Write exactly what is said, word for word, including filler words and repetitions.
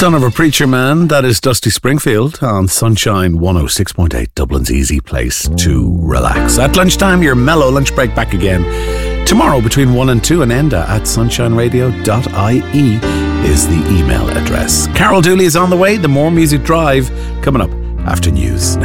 Son of a Preacher Man, that is Dusty Springfield on Sunshine one oh six point eight, Dublin's easy place to relax. At lunchtime, your mellow lunch break back again tomorrow between one and two, and enda at sunshine radio dot I E is the email address. Carol Dooley is on the way. The More Music Drive coming up after news.